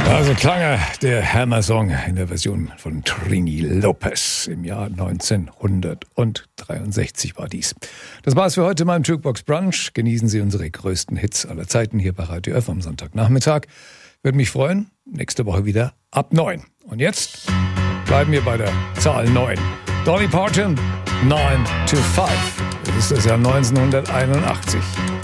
Also klang der Hammer-Song in der Version von Trini Lopez im Jahr 1963 war dies. Das war's für heute mal im Jukebox Brunch. Genießen Sie unsere größten Hits aller Zeiten hier bei Radio F am Sonntagnachmittag. Würde mich freuen, nächste Woche wieder ab 9. Und jetzt bleiben wir bei der Zahl 9. Dolly Parton, 9 to 5. Das ist das Jahr 1981.